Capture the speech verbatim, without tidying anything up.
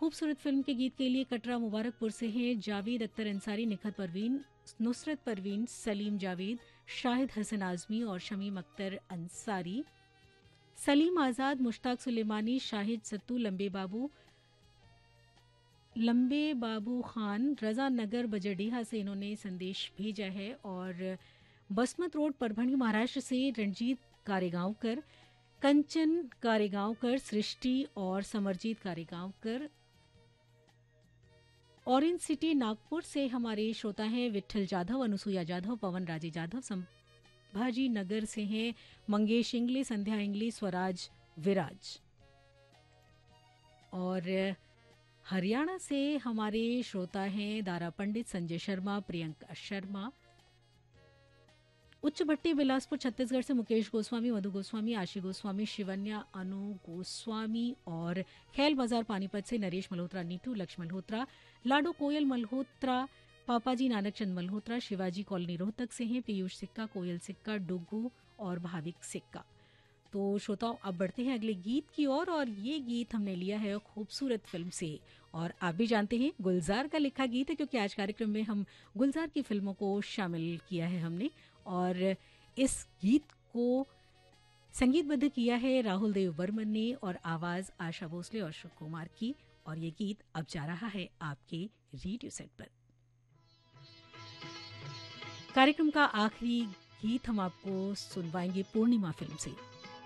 खूबसूरत फिल्म के गीत के लिए कटरा मुबारकपुर से हैं जावेद अख्तर अंसारी, निखत परवीन, नुसरत परवीन, सलीम जावेद, शाहिद हसन आजमी और शमीम अख्तर अंसारी, सलीम आज़ाद, मुश्ताक सुलेमानी, शाहिद सत्तू, लंबे बाबू लंबे बाबू खान, रजा नगर बजडीहा से इन्होंने संदेश भेजा है। और बसमत रोड परभणी महाराष्ट्र से रणजीत कारेगांवकर, कंचन कारेगांवकर, सृष्टि और समरजीत कारेगांवकर। ऑरेंज सिटी नागपुर से हमारे श्रोता हैं विट्ठल जाधव, अनुसुईया जाधव, पवन राजे जाधव। संभाजी नगर से हैं मंगेश इंगले, संध्या इंगले, स्वराज विराज। और हरियाणा से हमारे श्रोता हैं दारा पंडित, संजय शर्मा, प्रियंका शर्मा। उच्च भट्टी बिलासपुर छत्तीसगढ़ से मुकेश गोस्वामी, मधु गोस्वामी, आशी गोस्वामी, शिवन्या, अनु गोस्वामी। और खेल बाजार पानीपत से नरेश मल्होत्रा, नीटू लक्ष्मण मल्होत्रा, लाडो कोयल मल्होत्रा, पापाजी नानकचंद मल्होत्रा। शिवाजी कॉलोनी रोहतक से हैं पीयूष सिक्का, कोयल सिक्का, डुगू और भाविक सिक्का। तो श्रोताओं, अब बढ़ते हैं अगले गीत की ओर और, और ये गीत हमने लिया है खूबसूरत फिल्म से। और आप भी जानते हैं गुलजार का लिखा गीत है, क्योंकि आज कार्यक्रम में हम गुलजार की फिल्मों को शामिल किया है हमने। और इस गीत को संगीतबद्ध किया है राहुल देव बर्मन ने और आवाज़ आशा भोसले और अशोक कुमार की। और ये गीत अब जा रहा है आपके रेडियो सेट पर। कार्यक्रम का आखिरी गीत हम आपको सुनवाएंगे पूर्णिमा फिल्म से।